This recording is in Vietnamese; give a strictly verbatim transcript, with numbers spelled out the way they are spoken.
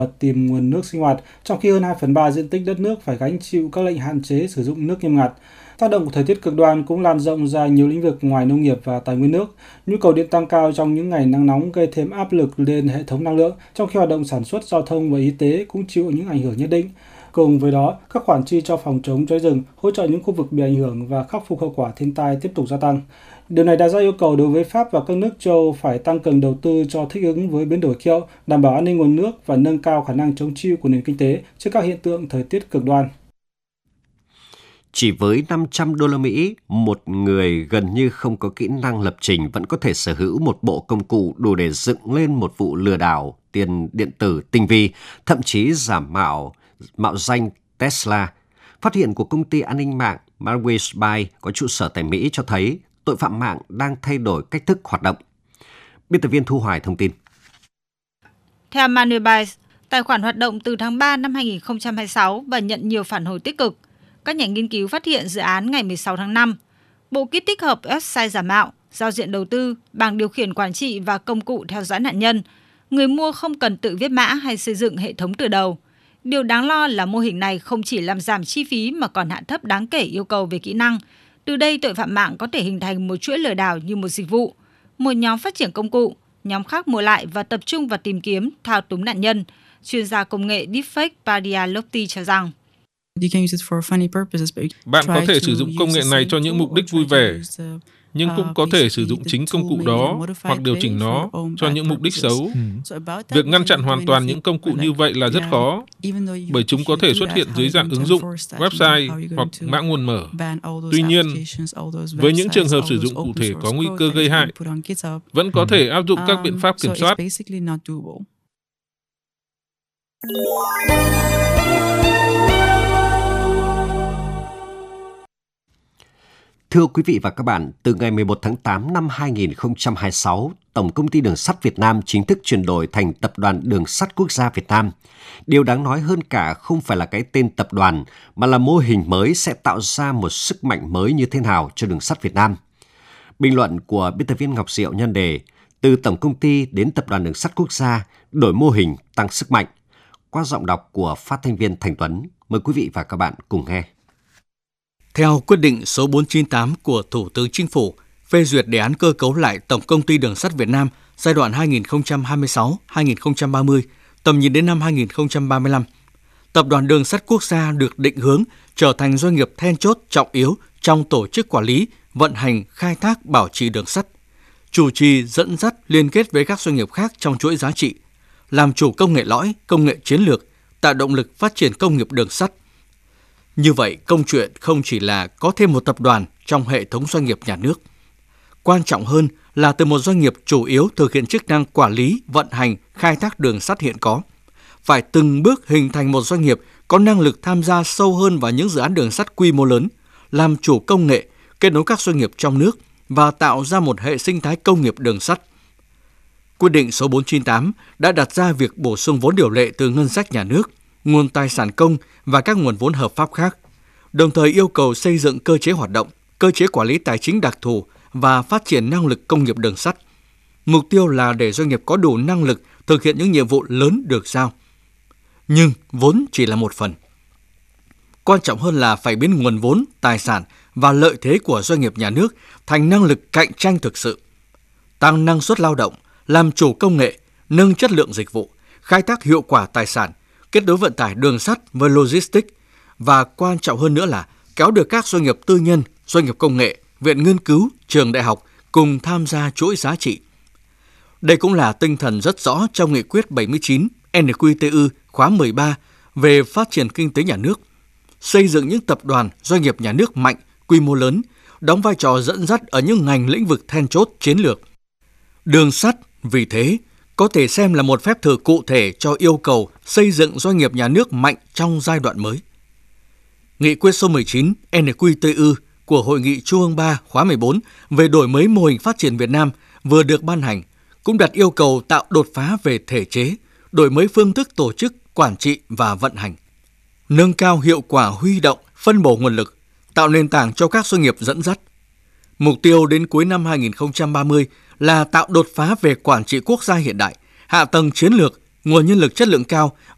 tìm nguồn nước sinh hoạt, trong khi hơn hai phần ba diện tích đất nước phải gánh chịu các lệnh hạn chế sử dụng nước nghiêm ngặt. Tác động của thời tiết cực đoan cũng lan rộng ra nhiều lĩnh vực ngoài nông nghiệp và tài nguyên nước. Nhu cầu điện tăng cao trong những ngày nắng nóng gây thêm áp lực lên hệ thống năng lượng, trong khi hoạt động sản xuất, giao thông và y tế cũng chịu những ảnh hưởng nhất định. Cùng với đó, các khoản chi cho phòng chống cháy rừng, hỗ trợ những khu vực bị ảnh hưởng và khắc phục hậu quả thiên tai tiếp tục gia tăng. Điều này đặt ra yêu cầu đối với Pháp và các nước châu Âu phải tăng cường đầu tư cho thích ứng với biến đổi khí hậu, đảm bảo an ninh nguồn nước và nâng cao khả năng chống chịu của nền kinh tế trước các hiện tượng thời tiết cực đoan. Chỉ với năm trăm đô la Mỹ, một người gần như không có kỹ năng lập trình vẫn có thể sở hữu một bộ công cụ đủ để dựng lên một vụ lừa đảo tiền điện tử tinh vi, thậm chí giả mạo mạo danh Tesla. Phát hiện của công ty an ninh mạng Malwarebytes có trụ sở tại Mỹ cho thấy tội phạm mạng đang thay đổi cách thức hoạt động. Biên tập viên Thu Hoài thông tin. Theo Malwarebytes, tài khoản hoạt động từ tháng ba năm hai nghìn không trăm hai mươi sáu và nhận nhiều phản hồi tích cực. Các nhà nghiên cứu phát hiện dự án ngày mười sáu tháng năm. Bộ kit tích hợp website giả mạo, giao diện đầu tư, bảng điều khiển quản trị và công cụ theo dõi nạn nhân. Người mua không cần tự viết mã hay xây dựng hệ thống từ đầu. Điều đáng lo là mô hình này không chỉ làm giảm chi phí mà còn hạ thấp đáng kể yêu cầu về kỹ năng. Từ đây, tội phạm mạng có thể hình thành một chuỗi lừa đảo như một dịch vụ. Một nhóm phát triển công cụ, nhóm khác mua lại và tập trung vào tìm kiếm, thao túng nạn nhân. Chuyên gia công nghệ Deepfake Padia Lopti cho rằng, bạn có thể sử dụng công nghệ này cho những mục đích vui vẻ, nhưng cũng có thể sử dụng chính công cụ đó hoặc điều chỉnh nó cho những mục đích xấu. Việc ngăn chặn hoàn toàn những công cụ như vậy là rất khó, bởi chúng có thể xuất hiện dưới dạng ứng dụng, website hoặc mã nguồn mở. Tuy nhiên, với những trường hợp sử dụng cụ thể có nguy cơ gây hại, vẫn có thể áp dụng các biện pháp kiểm soát. Thưa quý vị và các bạn, từ ngày mười một tháng tám năm hai nghìn không trăm hai mươi sáu, Tổng Công ty Đường sắt Việt Nam chính thức chuyển đổi thành Tập đoàn Đường sắt Quốc gia Việt Nam. Điều đáng nói hơn cả không phải là cái tên tập đoàn, mà là mô hình mới sẽ tạo ra một sức mạnh mới như thế nào cho đường sắt Việt Nam. Bình luận của biên tập viên Ngọc Diệu nhân đề, từ Tổng Công ty đến Tập đoàn Đường sắt Quốc gia, đổi mô hình tăng sức mạnh. Qua giọng đọc của phát thanh viên Thành Tuấn, mời quý vị và các bạn cùng nghe. Theo quyết định số bốn trăm chín mươi tám của Thủ tướng Chính phủ phê duyệt đề án cơ cấu lại Tổng Công ty Đường sắt Việt Nam giai đoạn hai nghìn không trăm hai mươi sáu đến hai nghìn không trăm ba mươi, tầm nhìn đến năm hai nghìn không trăm ba mươi lăm, Tập đoàn Đường sắt Quốc gia được định hướng trở thành doanh nghiệp then chốt trọng yếu trong tổ chức quản lý, vận hành, khai thác, bảo trì đường sắt, chủ trì, dẫn dắt, liên kết với các doanh nghiệp khác trong chuỗi giá trị, làm chủ công nghệ lõi, công nghệ chiến lược, tạo động lực phát triển công nghiệp đường sắt. Như vậy, câu chuyện không chỉ là có thêm một tập đoàn trong hệ thống doanh nghiệp nhà nước. Quan trọng hơn là từ một doanh nghiệp chủ yếu thực hiện chức năng quản lý, vận hành, khai thác đường sắt hiện có, phải từng bước hình thành một doanh nghiệp có năng lực tham gia sâu hơn vào những dự án đường sắt quy mô lớn, làm chủ công nghệ, kết nối các doanh nghiệp trong nước và tạo ra một hệ sinh thái công nghiệp đường sắt. Quyết định số bốn trăm chín mươi tám đã đặt ra việc bổ sung vốn điều lệ từ ngân sách nhà nước, nguồn tài sản công và các nguồn vốn hợp pháp khác, đồng thời yêu cầu xây dựng cơ chế hoạt động, cơ chế quản lý tài chính đặc thù và phát triển năng lực công nghiệp đường sắt. Mục tiêu là để doanh nghiệp có đủ năng lực thực hiện những nhiệm vụ lớn được giao. Nhưng vốn chỉ là một phần. Quan trọng hơn là phải biến nguồn vốn, tài sản và lợi thế của doanh nghiệp nhà nước thành năng lực cạnh tranh thực sự. Tăng năng suất lao động, làm chủ công nghệ, nâng chất lượng dịch vụ, khai thác hiệu quả tài sản, kết nối vận tải đường sắt với logistics và quan trọng hơn nữa là kéo được các doanh nghiệp tư nhân, doanh nghiệp công nghệ, viện nghiên cứu, trường đại học cùng tham gia chuỗi giá trị. Đây cũng là tinh thần rất rõ trong nghị quyết bảy mươi chín N Q T U khóa mười ba về phát triển kinh tế nhà nước, xây dựng những tập đoàn, doanh nghiệp nhà nước mạnh, quy mô lớn, đóng vai trò dẫn dắt ở những ngành lĩnh vực then chốt chiến lược. Đường sắt, vì thế, có thể xem là một phép thử cụ thể cho yêu cầu xây dựng doanh nghiệp nhà nước mạnh trong giai đoạn mới. Nghị quyết số mười chín N Q T U của Hội nghị Trung ương ba khóa mười bốn về đổi mới mô hình phát triển Việt Nam vừa được ban hành, cũng đặt yêu cầu tạo đột phá về thể chế, đổi mới phương thức tổ chức, quản trị và vận hành, nâng cao hiệu quả huy động, phân bổ nguồn lực, tạo nền tảng cho các doanh nghiệp dẫn dắt. Mục tiêu đến cuối năm hai nghìn không trăm ba mươi là tạo đột phá về quản trị quốc gia hiện đại, hạ tầng chiến lược, nguồn nhân lực chất lượng cao